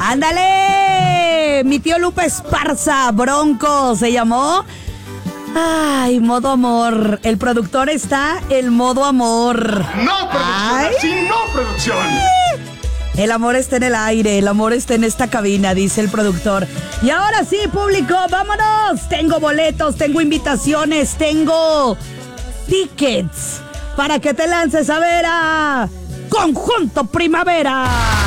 ¡Ándale! Mi tío Lupe Esparza, Bronco, se llamó. Ay, modo amor. El productor está en modo amor. No, producción, así no, producción. El amor está en el aire, el amor está en esta cabina, dice el productor. Y ahora sí, público, vámonos. Tengo boletos, tengo invitaciones, tengo tickets para que te lances a ver a Conjunto Primavera.